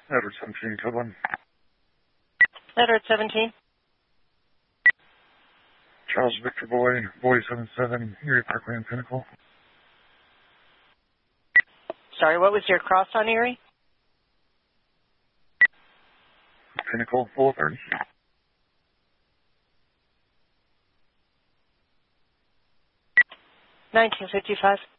Edward 17, code 1. Edward 17. Charles Victor Boy, Boy 77, Erie Parkway and Pinnacle. Sorry, what was your cross on Erie? Pinnacle Boulevard. 1955.